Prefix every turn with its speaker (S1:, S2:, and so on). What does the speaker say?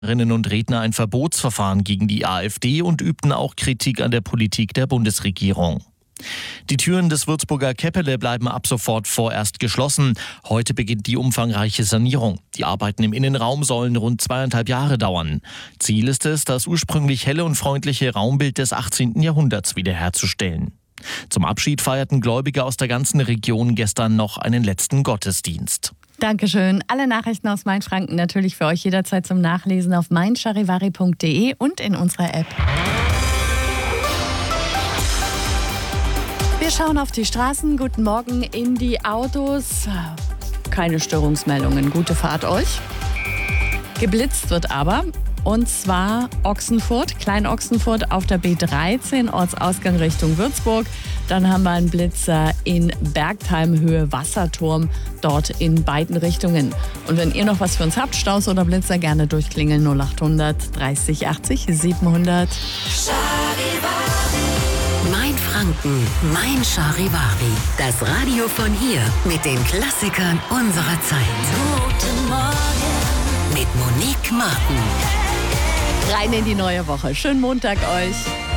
S1: Rednerinnen und Redner ein Verbotsverfahren gegen die AfD und übten auch Kritik an der Politik der Bundesregierung. Die Türen des Würzburger Käppele bleiben ab sofort vorerst geschlossen. Heute beginnt die umfangreiche Sanierung. Die Arbeiten im Innenraum sollen rund 2,5 Jahre dauern. Ziel ist es, das ursprünglich helle und freundliche Raumbild des 18. Jahrhunderts wiederherzustellen. Zum Abschied feierten Gläubige aus der ganzen Region gestern noch einen letzten Gottesdienst.
S2: Dankeschön. Alle Nachrichten aus Mainfranken natürlich für euch jederzeit zum Nachlesen auf meincharivari.de und in unserer App. Wir schauen auf die Straßen. Guten Morgen in die Autos. Keine Störungsmeldungen. Gute Fahrt euch. Geblitzt wird aber. Und zwar Ochsenfurt, Klein-Ochsenfurt auf der B13, Ortsausgang Richtung Würzburg. Dann haben wir einen Blitzer in Bergtheim, Höhe Wasserturm, dort in beiden Richtungen. Und wenn ihr noch was für uns habt, Staus oder Blitzer, gerne durchklingeln 0800 30 80 700.
S3: Mainfranken, Mein Charivari. Das Radio von hier mit den Klassikern unserer Zeit. Guten Morgen mit Monique Martin.
S2: Rein in die neue Woche. Schönen Montag euch.